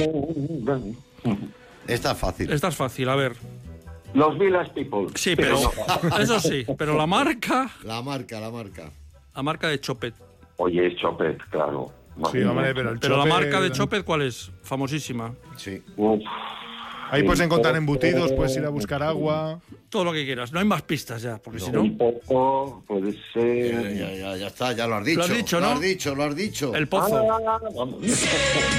Esta es fácil. Esta es fácil, a ver. Los Village People. Sí, pero eso sí, pero la marca La marca. de Chopet. Oye, es Chopet, claro. Sí, hombre, pero el Pero la Chopet- marca de Chopet, ¿cuál es? Famosísima. Sí. Uf. Ahí puedes encontrar embutidos, puedes ir a buscar agua. Todo lo que quieras. No hay más pistas ya, porque si no... Un poco, puede ser... Ya está, ya lo has dicho. Lo has dicho, ¿no? Lo has dicho. El pozo. Vamos.